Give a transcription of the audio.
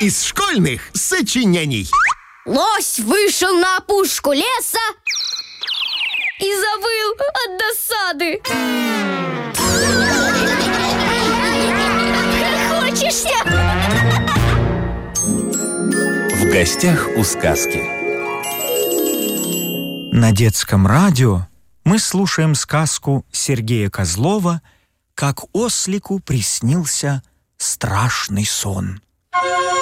из школьных сочинений. Лось вышел на опушку леса и завыл от досады. Хочешься? В гостях у сказки. На детском радио мы слушаем сказку Сергея Козлова «Как ослику приснился страшный сон».